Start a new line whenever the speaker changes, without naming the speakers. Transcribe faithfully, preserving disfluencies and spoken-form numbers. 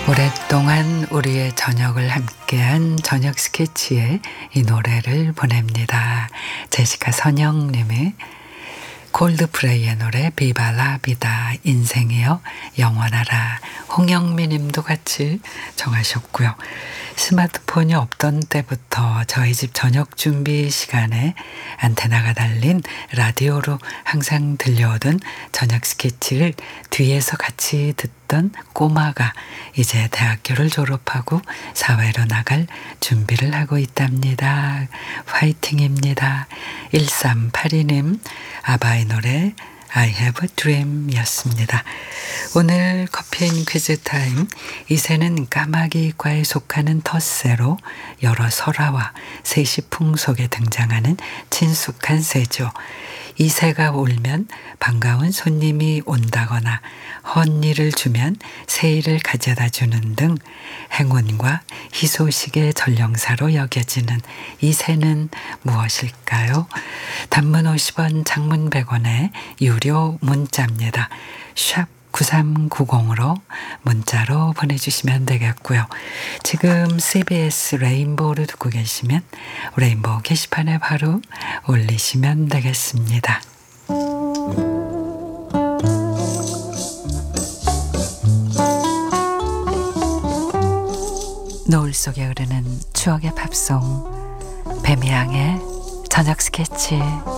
오랫동안 우리의 저녁을 함께한 저녁 스케치에 이 노래를 보냅니다. 제시카 선영님의 콜드플레이의 노래 비바라 비다 인생이여 영원하라. 홍영미 님도 같이 정하셨고요. 스마트폰이 없던 때부터 저희 집 저녁 준비 시간에 안테나가 달린 라디오로 항상 들려오던 저녁 스케치를 뒤에서 같이 듣던 꼬마가 이제 대학교를 졸업하고 사회로 나갈 준비를 하고 있답니다. 화이팅입니다. 일삼팔이 님 아바의 노래 I have a dream 였습니다. 오늘 커피앤 퀴즈 타임. 이 새는 까마귀과에 속하는 텃새로 여러 설화와 세시풍 속에 등장하는 친숙한 새죠. 이 새가 울면 반가운 손님이 온다거나 헌일을 주면 새일을 가져다 주는 등 행운과 희소식의 전령사로 여겨지는 이 새는 무엇일까요? 단문 오십 원, 장문 백 원의 유료 문자입니다. 샵 구삼구공으로 문자로 보내주시면 되겠고요. 지금 씨비에스 레인보우를 듣고 계시면 레인보우 게시판에 바로 올리시면 되겠습니다. 노을 속에 흐르는 추억의 팝송 뱀이양의 저녁 스케치.